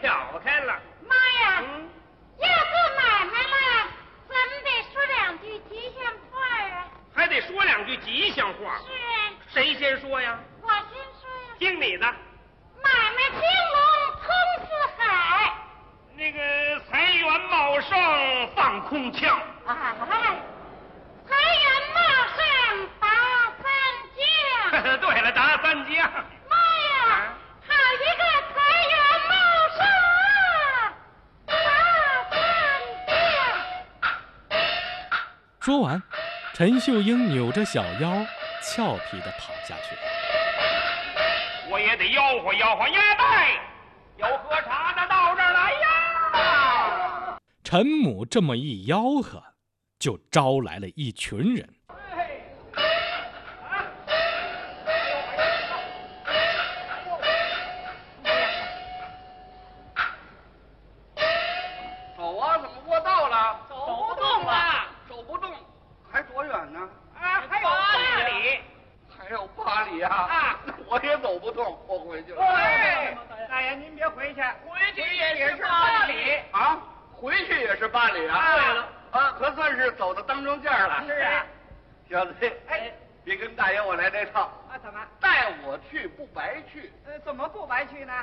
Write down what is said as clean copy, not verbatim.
挑开了。 妈呀！要做买卖了，咱们得说两句吉祥话啊。 还得说两句吉祥话。 是啊。 谁先说呀？ 我先说呀。 听你的。 买卖兴隆通四海。 那个财源茂盛放空枪。 哎，财源茂盛打三江。 对了，打三江。 妈呀！好一个财源茂盛啊！打三江。 说完，陈秀英扭着小腰，俏皮地跑下去了。 我也得吆喝吆喝，呀拜，有喝茶的到这儿来呀！ 陈母这么一吆喝，就招来了一群人。 走啊，怎么过道了？ 走不动了， 走不动，还多远呢？ 啊，还有8里。 还有8里啊！ 啊， 我也走不动，我回去了。 哎，大爷您别回去，回去也是8里啊，回去也是8里啊。 对了， 啊，可算是走到当中间了。 是啊， 小子， 哎， 别跟大爷我来这套啊，怎么？ 带我去不白去。 怎么不白去呢？